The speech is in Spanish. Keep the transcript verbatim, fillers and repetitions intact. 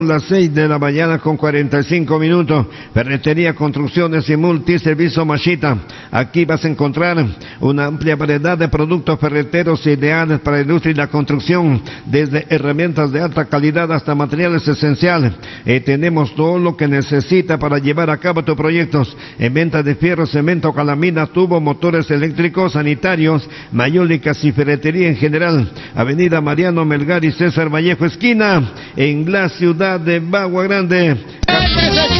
las seis de la mañana con cuarenta y cinco minutos. Ferretería, construcciones y multiservicio Mashita. Aquí vas a encontrar una amplia variedad de productos ferreteros ideales para la industria y la construcción, desde herramientas de alta calidad hasta materiales esenciales. Eh, tenemos todo lo que necesita para llevar a cabo tus proyectos en venta de fierro, cemento, calaminas, tubos, motores eléctricos, sanitarios, mayólicas y ferretería en general. Avenida Mariano Melgar y César Vallejo, esquina, en la ciudad de Bagua Grande.